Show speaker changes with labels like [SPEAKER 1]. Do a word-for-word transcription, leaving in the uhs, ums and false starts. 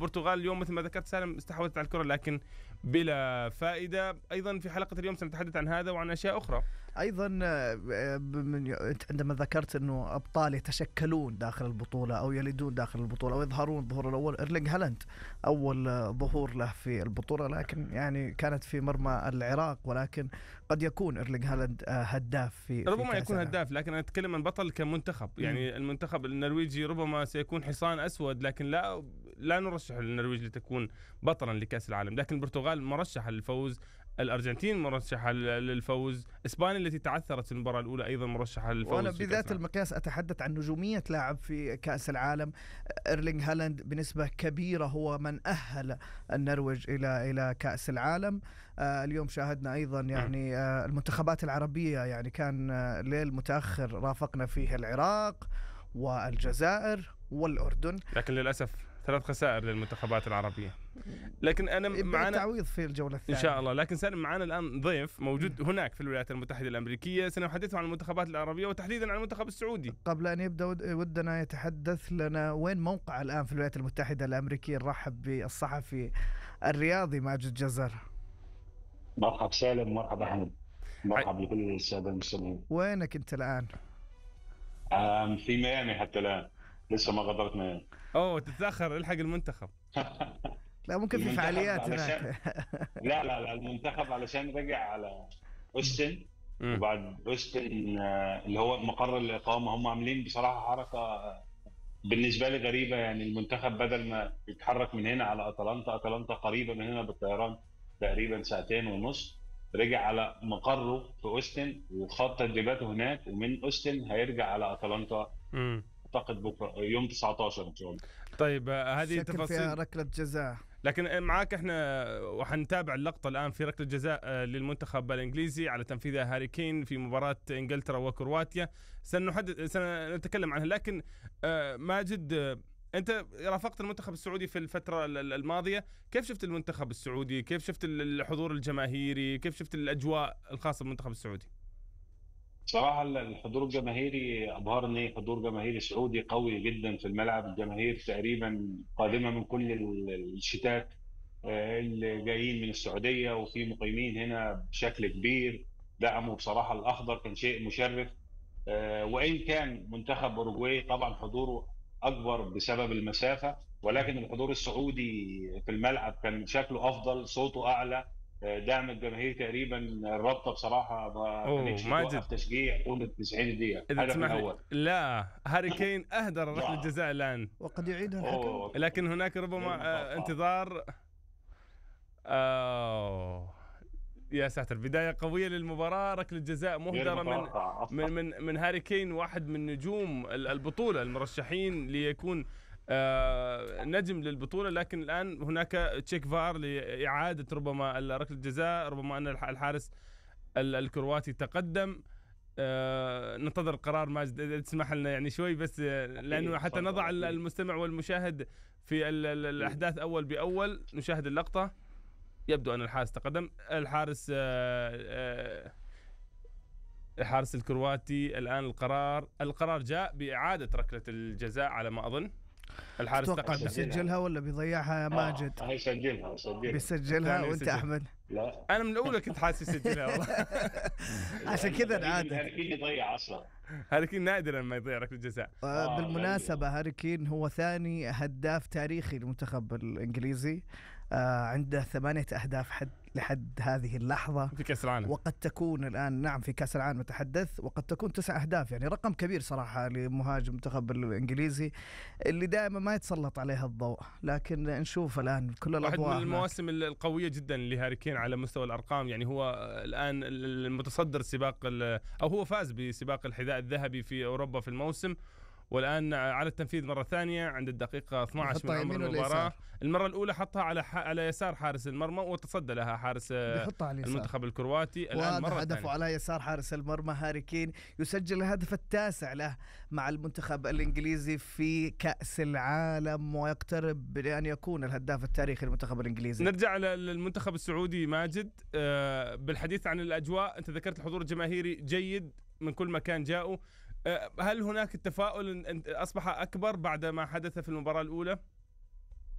[SPEAKER 1] البرتغال اليوم مثل ما ذكرت سالم استحوذت على الكرة لكن بلا فائدة. أيضا في حلقة اليوم سنتحدث عن هذا وعن أشياء أخرى.
[SPEAKER 2] أيضا عندما ذكرت أنه أبطال يتشكلون داخل البطولة أو يلدون داخل البطولة أو يظهرون الظهور الأول، إيرلينغ هالاند أول ظهور له في البطولة، لكن يعني كانت في مرمى العراق، ولكن قد يكون إيرلينغ هالاند هداف في
[SPEAKER 1] ربما يكون هداف، لكن أنا أتكلم عن بطل كمنتخب. يعني المنتخب النرويجي ربما سيكون حصان أسود، لكن لا لا نرشح النرويج لتكون بطلا لكأس العالم، لكن البرتغال مرشحة للفوز، الأرجنتين مرشحة للفوز، إسبانيا التي تعثرت في المباراة الأولى أيضا مرشحة للفوز.
[SPEAKER 2] وأنا بذات المقياس أتحدث عن نجومية لاعب في كأس العالم. إيرلينغ هالاند بنسبة كبيرة هو من أهل النرويج إلى إلى كأس العالم. آه اليوم شاهدنا أيضا يعني آه المنتخبات العربية، يعني كان آه ليل متأخر رافقنا فيه العراق والجزائر والأردن،
[SPEAKER 1] لكن للأسف ثلاث خسائر للمنتخبات العربية. لكن أنا معنا
[SPEAKER 2] تعويض في الجولة الثانية
[SPEAKER 1] إن شاء الله. لكن سالم معنا الآن ضيف موجود هناك في الولايات المتحدة الأمريكية، سنحدثه عن المنتخبات العربية وتحديدا عن المنتخب السعودي.
[SPEAKER 2] قبل أن يبدأ ودنا يتحدث لنا وين موقع الآن في الولايات المتحدة الأمريكية. نرحب بالصحفي الرياضي ماجد جزر.
[SPEAKER 3] مرحب سالم، مرحبا أحمد، مرحبا بكل السادة المستمعين.
[SPEAKER 2] وينك أنت الآن؟
[SPEAKER 3] في ميامي حتى الآن، لسه ما غادرت ميامي.
[SPEAKER 1] أوه تتأخر، الحق المنتخب.
[SPEAKER 2] لا ممكن في فعاليات هناك.
[SPEAKER 3] لا لا لا المنتخب علشان رجع على أوستن، وبعد أوستن اللي هو مقر الإقامة هم عاملين بصراحة حركة بالنسبة لي غريبة. يعني المنتخب بدل ما يتحرك من هنا على أتلانتا، أتلانتا قريبة من هنا بالطيران تقريبا ساعتين ونص، رجع على مقره في أوستن وخط تدريباته هناك، ومن أوستن هيرجع على أتلانتا أعتقد بكرة يوم تسعة عشر إن شاء الله.
[SPEAKER 1] طيب هذه تفاصيل
[SPEAKER 2] فيها ركلة جزاء،
[SPEAKER 1] لكن معاك احنا وحنتابع اللقطة الآن في ركلة جزاء للمنتخب الإنجليزي على تنفيذها هاري كين في مباراة إنجلترا وكرواتيا، سنحدث سنتكلم عنها. لكن ماجد أنت رافقت المنتخب السعودي في الفترة الماضية، كيف شفت المنتخب السعودي؟ كيف شفت الحضور الجماهيري؟ كيف شفت الأجواء الخاصة بالمنتخب السعودي؟
[SPEAKER 3] صراحة الحضور الجماهيري أبهرني، حضور جماهيري سعودي قوي جدا في الملعب. الجماهير تقريبا قادمة من كل الشتات اللي جايين من السعودية، وفي مقيمين هنا بشكل كبير دعموا بصراحة الأخضر، كان شيء مشرف. وإن كان منتخب أوروغواي طبعا حضوره أكبر بسبب المسافة، ولكن الحضور السعودي في الملعب كان شكله أفضل، صوته أعلى، دعم الجماهير تقريبا. الرابطه بصراحه ما كانتش توقف تشجيع طول تسعين دقيقه.
[SPEAKER 1] الهدف الاول لا هاري كين اهدر ركله الجزاء الان
[SPEAKER 2] وقد يعيدها الحكم،
[SPEAKER 1] لكن هناك ربما انتظار. أوه. يا ساتر، بدايه قويه للمباراه، ركله جزاء مهدره من من من من هاري كين، واحد من نجوم البطوله المرشحين ليكون آه نجم للبطولة. لكن الآن هناك تشيك فار لإعادة ربما ركلة الجزاء، ربما أن الحارس الكرواتي تقدم. آه ننتظر القرار. ماجد تسمح لنا يعني شوي بس، لأنه حتى نضع المستمع والمشاهد في الأحداث أول بأول. نشاهد اللقطة، يبدو أن الحارس تقدم. الحارس آه آه الحارس الكرواتي الآن القرار القرار جاء بإعادة ركلة الجزاء على ما أظن. الحارس
[SPEAKER 2] تقدم. بيسجلها ولا بيضيعها يا ماجد؟
[SPEAKER 3] آه هيسجلها يسجلها
[SPEAKER 2] بيسجلها وانت احمد؟
[SPEAKER 3] لا
[SPEAKER 1] انا من الاول كنت حاسس يسجلها والله.
[SPEAKER 2] عشان كذا نعاد.
[SPEAKER 3] هاري كين يضيع اصلا،
[SPEAKER 1] هاري كين نادرا ما يضيع ركله الجزاء.
[SPEAKER 2] آه بالمناسبه هاري كين هو ثاني هداف تاريخي للمنتخب الانجليزي، آه عنده ثمانية أهداف حد لحد هذه اللحظة
[SPEAKER 1] في كأس العالم،
[SPEAKER 2] وقد تكون الآن نعم في كأس العالم نتحدث، وقد تكون تسع أهداف، يعني رقم كبير صراحة لمهاجم المنتخب الإنجليزي اللي دائما ما يتسلط عليها الضوء. لكن نشوف الآن كل الأضواء.
[SPEAKER 1] واحد من المواسم هناك القوية جدا لهاري كين على مستوى الأرقام. يعني هو الآن المتصدر سباق، أو هو فاز بسباق الحذاء الذهبي في أوروبا في الموسم، والآن على التنفيذ مرة ثانية عند الدقيقة اثني عشر من عمر المباراة. المرة الأولى حطها على على يسار حارس المرمى وتصدى لها حارس المنتخب الكرواتي. الآن مرة
[SPEAKER 2] هدفه على يسار حارس المرمى. هاري كين يسجل الهدف التاسع له مع المنتخب الإنجليزي في كأس العالم، ويقترب بأن يكون الهداف التاريخي للمنتخب الإنجليزي.
[SPEAKER 1] نرجع للمنتخب السعودي ماجد، بالحديث عن الأجواء. أنت ذكرت الحضور الجماهيري جيد من كل مكان جاءوا. هل هناك التفاؤل أصبح أكبر بعد ما حدث في المباراة الأولى؟